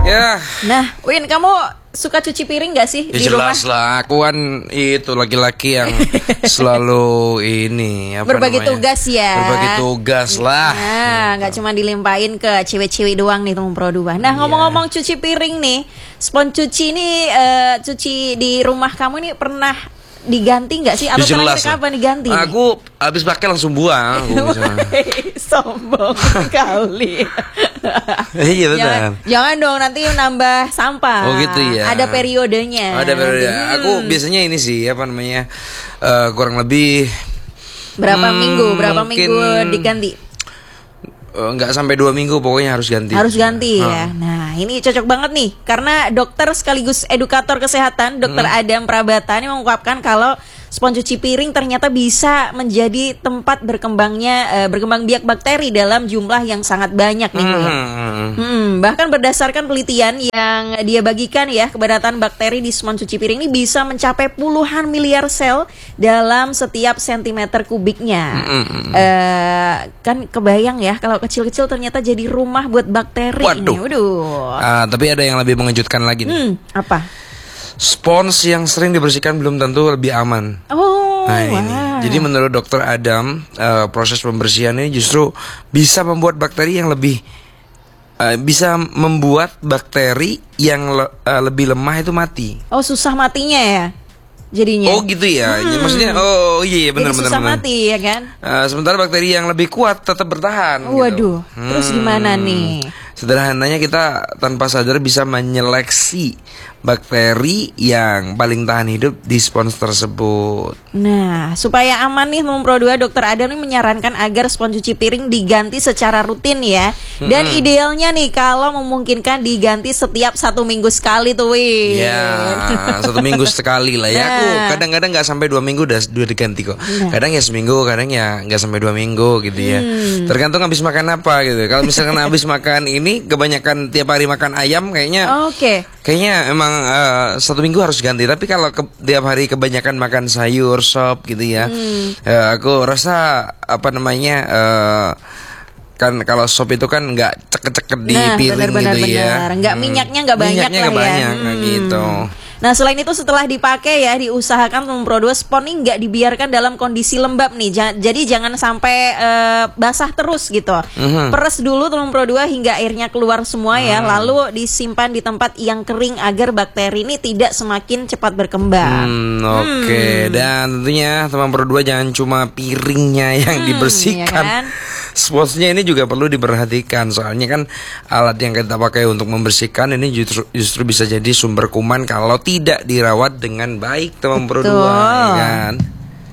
Ya. Nah, Win, kamu suka cuci piring gak sih Ya di rumah? jelas lah, aku kan itu laki-laki yang selalu ini Berbagi tugas ya. Berbagi tugas lah. Nah, nggak cuma dilimpahin ke cewek-cewek doang nih teman Pro 2. Nah, ngomong-ngomong cuci piring nih, spons cuci ini cuci di rumah kamu nih pernah diganti nggak sih? Atau terakhir kapan diganti? Aku habis pakai langsung buang. Sombong sekali. Iya benar. Jangan dong, nanti nambah sampah. Oh gitu ya. Ada periodenya. Ada periode. Aku biasanya ini sih kurang lebih berapa minggu diganti? Nggak sampai 2 minggu, pokoknya harus ganti. Harus ganti ya. Nah, ini cocok banget nih karena dokter sekaligus edukator kesehatan, Dokter Adam Prabata ini mengungkapkan kalau spons cuci piring ternyata bisa menjadi tempat berkembang biak bakteri dalam jumlah yang sangat banyak nih. Bahkan berdasarkan penelitian yang dia bagikan ya, keberadaan bakteri di spons cuci piring ini bisa mencapai puluhan miliar sel dalam setiap sentimeter kubiknya. Kan kebayang ya kalau kecil-kecil ternyata jadi rumah buat bakteri. Waduh. Tapi ada yang lebih mengejutkan lagi nih. Apa? Spons yang sering dibersihkan belum tentu lebih aman. Ini. Jadi menurut Dokter Adam, proses pembersihan ini justru bisa membuat bakteri yang lebih lebih lemah itu mati. Oh, susah matinya ya? Jadinya. Oh gitu ya. Maksudnya iya benar. Susah mati ya kan? Sementara bakteri yang lebih kuat tetap bertahan. Waduh. Gitu. Terus gimana nih? Sederhananya kita tanpa sadar bisa menyeleksi bakteri yang paling tahan hidup di spons tersebut. Nah, supaya aman nih teman Pro 2, Dokter Adam ini menyarankan agar spons cuci piring diganti secara rutin ya. Dan idealnya nih kalau memungkinkan diganti setiap 1 minggu sekali tuh, Win. Ya, 1 minggu sekali lah ya. Aku kadang-kadang nggak sampai 2 minggu udah diganti kok. Kadang ya seminggu, kadang ya nggak sampai 2 minggu gitu ya. Tergantung habis makan apa gitu. Kalau misalkan habis makan ini kebanyakan tiap hari makan ayam kayaknya. Kayaknya emang 1 minggu harus ganti. Tapi kalau tiap hari kebanyakan makan sayur, sop gitu ya, aku rasa kan kalau sop itu kan nggak ceket-ceket di piring gitu ya. Nggak minyaknya nggak banyak lah ya. Banyak, gitu. Nah, selain itu setelah dipakai ya, diusahakan teman Pro 2 spons ini nggak dibiarkan dalam kondisi lembab nih. Jadi jangan sampai basah terus gitu. Peres dulu teman Pro 2 hingga airnya keluar semua ya. Lalu disimpan di tempat yang kering agar bakteri ini tidak semakin cepat berkembang. Oke. Dan tentunya teman Pro 2 jangan cuma piringnya yang dibersihkan. Ya kan? Sponsnya ini juga perlu diperhatikan, soalnya kan alat yang kita pakai untuk membersihkan ini justru bisa jadi sumber kuman kalau tidak dirawat dengan baik teman Pro 2 ya kan.